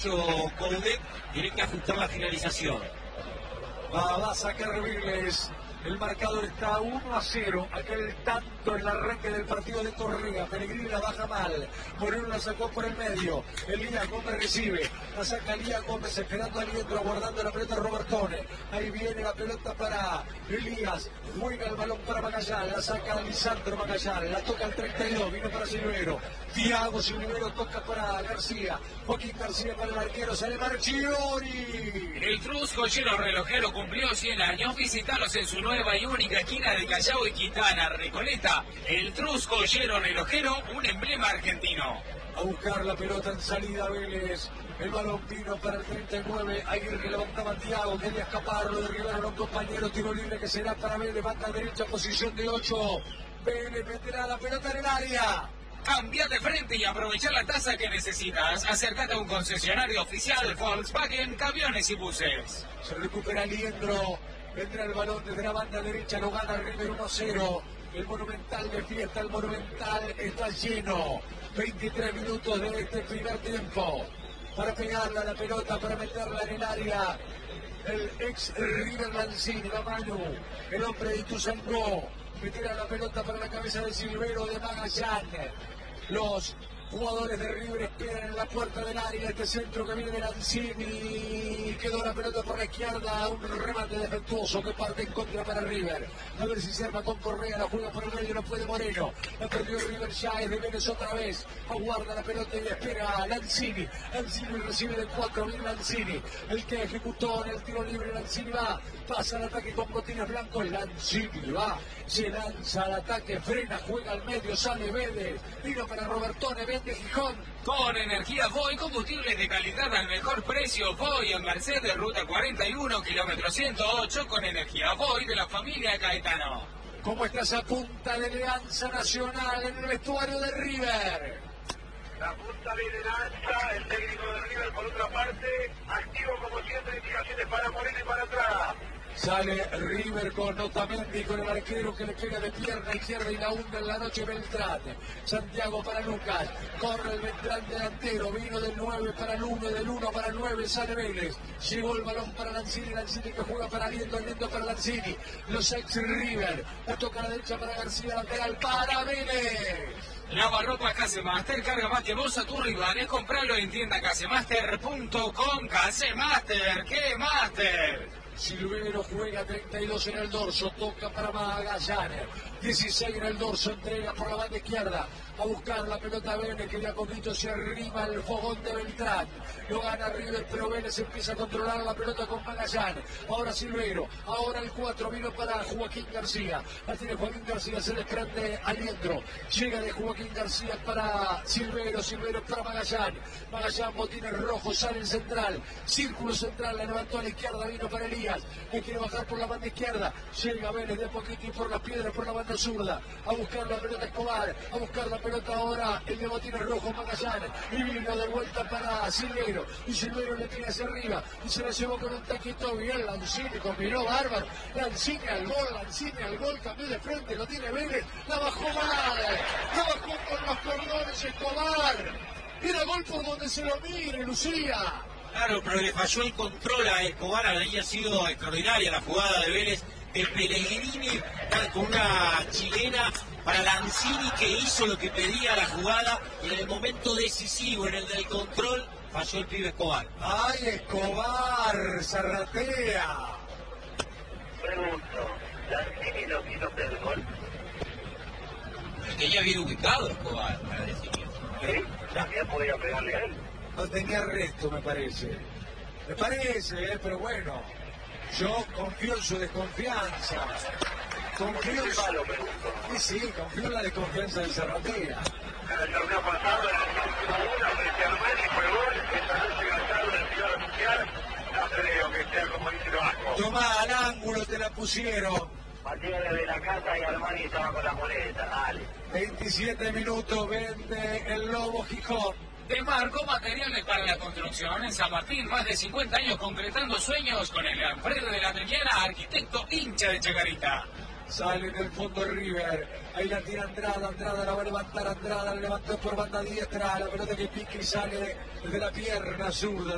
Coudet tiene que ajustar la finalización. Va a sacar Vélez. El marcador está 1-0. Aquel tanto en el arranque del partido de Correa. Pellegrini la baja mal. Moreno la sacó por el medio. Elías Gómez recibe. La saca Elías Gómez esperando a Liendro, guardando la pelota Robertone. Ahí viene la pelota para Elías. Juega el balón para Magallán. La saca Lisandro Magallán. La toca al 32. Vino para Silvero. Thiago Silvero toca para García. Joaquín García para el arquero. Sale Marchiori. El Trusco lleno relojero cumplió 100 años. Visitalos en su nueva y única esquina de Callao y Quintana, Recoleta. El Trusco lleno relojero, un emblema argentino. A buscar la pelota en salida Vélez. El balón vino para el 39. Aguirre levantaba a Thiago. Quería escapar. Lo derribaron a un compañero. Tiro libre que será para Vélez. Banda derecha, posición de 8. Vélez meterá la pelota en el área. Cambia de frente y aprovechar la tasa que necesitas. Acércate a un concesionario oficial Volkswagen, Camiones y Buses. Se recupera Liendro. Vendrá el balón desde la banda derecha. Lo gana River 1-0. El Monumental de fiesta. El Monumental está lleno. 23 minutos de este primer tiempo. Para pegarla a la pelota, para meterla en el área. El ex River Lanzini, la mano. El hombre de Ituzaingó. Meterá la pelota para la cabeza de Silvero, de Magallán. Los jugadores de River esperan en la puerta del área. Este centro que viene de Lanzini. Quedó la pelota por la izquierda. Un remate defectuoso que parte en contra para River. A ver si se arma con Correa. La juega por el medio. No puede Moreno. La perdió River ya. Es de Vélez otra vez. Aguarda la pelota y espera a Lanzini. Lanzini recibe de 4. Viene Lanzini. El que ejecutó en el tiro libre. Lanzini va. Pasa al ataque con botines blancos. Lanzini va. Se lanza al ataque. Frena. Juega al medio. Sale Vélez. Vino para Robertone. Vende Gijón. Con energía Voy, combustibles de calidad al mejor precio. Voy en Mercedes, ruta 41, kilómetro 108, con energía Voy de la familia Caetano. ¿Cómo está esa punta de Alianza Nacional en el vestuario de River? La punta de lanza, el técnico de River por otra parte, activo como siempre, indicaciones para Moreno y para atrás. Sale River con Otamendi, con el arquero que le pega de pierna izquierda y la hunde en la noche Beltrán. Santiago para Lucas, corre el Beltrán delantero, vino del 9 para el 1, del 1 para el 9, sale Vélez. Llegó el balón para Lanzini, Lanzini que juega para Liendo, Liendo para Lanzini. Los ex River, la toca a la derecha para García, lateral para Vélez. Lavarropa Casemaster, carga más que vos a tus rivales, compralo en tienda casemaster.com. Casemaster, ¿qué Master? Silvero juega 32 en el dorso, toca para Magallán, 16 en el dorso, entrega por la banda izquierda, a buscar la pelota Vélez, que de a poquito se arrima el fogón de Beltrán, lo gana River, pero Vélez empieza a controlar la pelota con Magallán, ahora Silvero, ahora el 4, vino para Joaquín García, la tiene Joaquín García, se desprende a Liendro, llega de Joaquín García para Silvero, Silvero para Magallán, Magallán, botines rojos, sale el central, círculo central, la levantó a la izquierda, vino para Elías, que quiere bajar por la banda izquierda, llega Vélez de poquito y por las piedras por la banda zurda, a buscar la pelota Escobar, a buscar la pelota ahora el de botines rojos Magallán, y vino de vuelta para Silvero, y Silvero le tira hacia arriba, y se la llevó con un taquito bien, Lanzini combinó bárbaro, Lanzini al gol, cambió de frente, lo tiene Vélez, la bajó mal, la bajó con los cordones Escobar, era gol por donde se lo mire, Lucía. Claro, pero le falló el control a Escobar. Había sido extraordinaria la jugada de Vélez, de Pellegrini con una chilena para Lanzini, que hizo lo que pedía la jugada, y en el momento decisivo, en el del control, falló el pibe Escobar. ¡Ay, Escobar! ¡Zarratea! Pregunto, ¿Lanzini no quiso hacer el gol? El que ya viene ubicado Escobar para decidir. ¿Sí? También podía pegarle a él. No tenía resto, me parece. Me parece, pero bueno. Yo confío en su desconfianza. Confío en su... Sí, confío en la desconfianza de Zarratea. En el torneo pasado, en el último una, frente a Armani, fue gol. Esta noche gastaron el final oficial. No creo que sea como dice Vasco. Tomá, al ángulo te la pusieron. Matías desde la casa y Armani estaba con la muleta, dale. 27 minutos, vende el Lobo Gijón. De Marco Materiales para la Construcción en San Martín, más de 50 años concretando sueños con el Alfredo de la Triana, arquitecto hincha de Chacarita. Sale del fondo River, ahí la tira Andrada, Andrada la va a levantar, Andrada la levantó por banda diestra, la pelota que pica y sale desde la pierna zurda.